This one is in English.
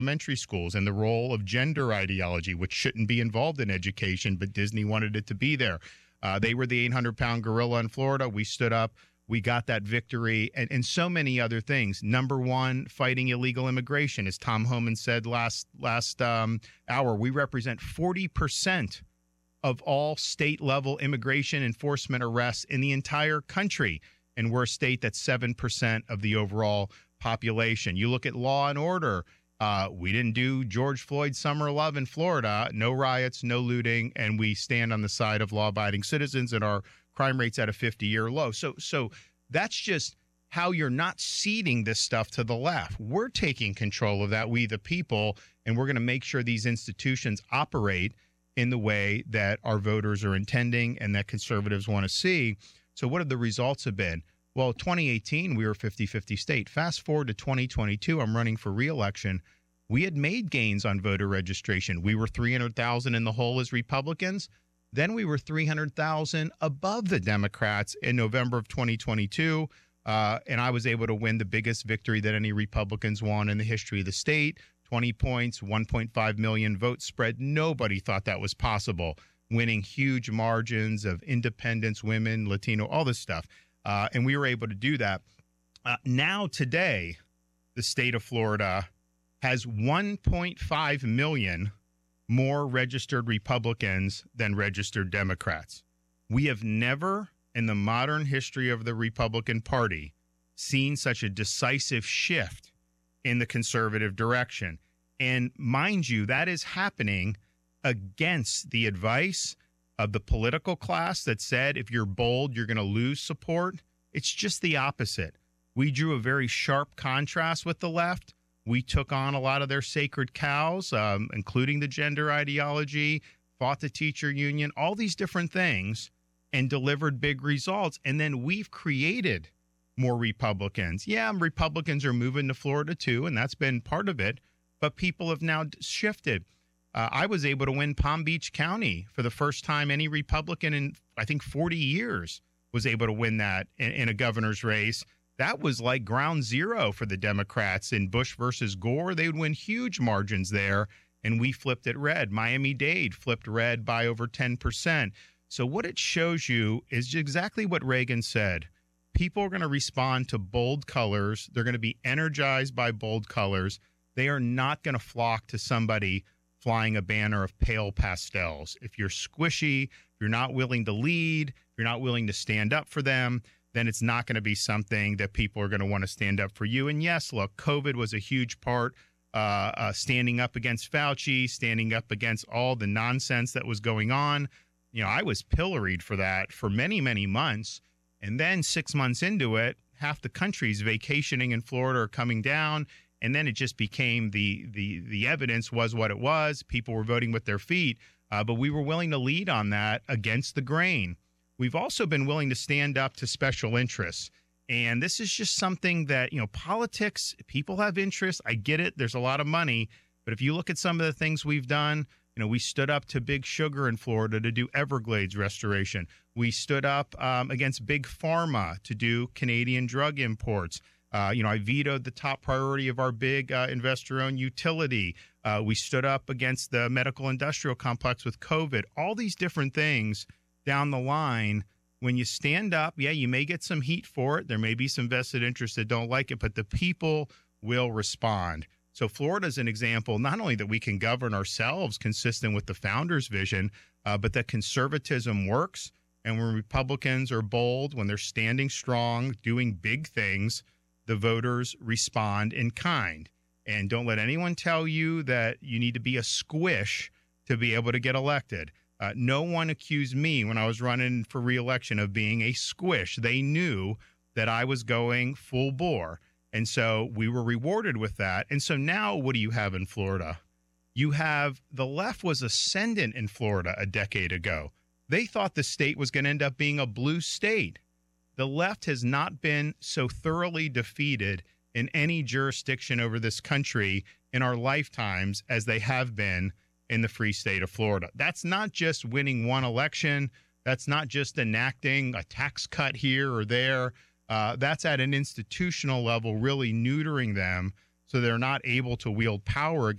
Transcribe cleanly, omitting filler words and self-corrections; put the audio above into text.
elementary schools and the role of gender ideology, which shouldn't be involved in education, but Disney wanted it to be there. They were the 800-pound gorilla in Florida. We stood up. We got that victory, and so many other things. Number one, fighting illegal immigration. As Tom Homan said last hour, we represent 40% of all state-level immigration enforcement arrests in the entire country, and we're a state that's 7% of the overall population. You look at law and order. We didn't do George Floyd's Summer of Love in Florida. No riots, no looting, and we stand on the side of law-abiding citizens, and our crime rate's at a 50-year low. So that's just how you're not ceding this stuff to the left. We're taking control of that, we the people, and we're going to make sure these institutions operate in the way that our voters are intending and that conservatives want to see. So what have the results have been? Well, 2018, we were a 50-50 state. Fast forward to 2022, I'm running for re-election. We had made gains on voter registration. We were 300,000 in the hole as Republicans. Then we were 300,000 above the Democrats in November of 2022, and I was able to win the biggest victory that any Republicans won in the history of the state, 20 points, 1.5 million vote spread. Nobody thought that was possible, winning huge margins of independents, women, Latino, all this stuff, and we were able to do that. Now today, the state of Florida has 1.5 million more registered Republicans than registered Democrats. We have never in the modern history of the Republican Party seen such a decisive shift in the conservative direction. And mind you, that is happening against the advice of the political class that said if you're bold, you're going to lose support. It's just the opposite. We drew a very sharp contrast with the left. We took on a lot of their sacred cows, including the gender ideology, fought the teacher union, all these different things, and delivered big results. And then we've created more Republicans. Yeah, Republicans are moving to Florida too, and that's been part of it. But people have now shifted. I was able to win Palm Beach County for the first time any Republican in, I think, 40 years was able to win that in a governor's race. That was like ground zero for the Democrats in Bush versus Gore. They would win huge margins there, and we flipped it red. Miami-Dade flipped red by over 10%. So what it shows you is exactly what Reagan said. People are going to respond to bold colors. They're going to be energized by bold colors. They are not going to flock to somebody flying a banner of pale pastels. If you're squishy, if you're not willing to lead, if you're not willing to stand up for them, then it's not going to be something that people are going to want to stand up for you. And yes, look, COVID was a huge part, standing up against Fauci, standing up against all the nonsense that was going on. You know, I was pilloried for that for many, many months. And then 6 months into it, half the country's vacationing in Florida or coming down. And then it just became the evidence was what it was. People were voting with their feet, but we were willing to lead on that against the grain. We've also been willing to stand up to special interests. And this is just something that, politics, people have interests. I get it. There's a lot of money. But if you look at some of the things we've done, we stood up to Big Sugar in Florida to do Everglades restoration. We stood up against Big Pharma to do Canadian drug imports. I vetoed the top priority of our big investor-owned utility. We stood up against the medical industrial complex with COVID. All these different things down the line, when you stand up, yeah, you may get some heat for it. There may be some vested interests that don't like it, but the people will respond. So Florida is an example, not only that we can govern ourselves consistent with the founders' vision, but that conservatism works. And when Republicans are bold, when they're standing strong, doing big things, the voters respond in kind. And don't let anyone tell you that you need to be a squish to be able to get elected. No one accused me when I was running for re-election of being a squish. They knew that I was going full bore. And so we were rewarded with that. And so now what do you have in Florida? You have the left was ascendant in Florida a decade ago. They thought the state was going to end up being a blue state. The left has not been so thoroughly defeated in any jurisdiction over this country in our lifetimes as they have been in the free state of Florida. That's not just winning one election. That's not just enacting a tax cut here or there. That's at an institutional level, really neutering them so they're not able to wield power